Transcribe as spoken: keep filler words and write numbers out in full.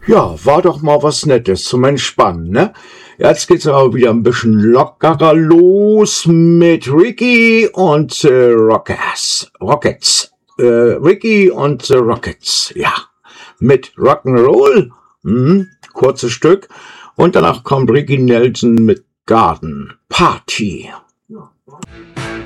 Ja, war doch mal was Nettes zum Entspannen, ne? Jetzt geht's aber wieder ein bisschen lockerer los mit Ricky und The Rockets. Rockets. Äh, Ricky und The Rockets, ja. Mit Rock'n'Roll, mhm, kurzes Stück. Und danach kommt Ricky Nelson mit Garden Party. Ja.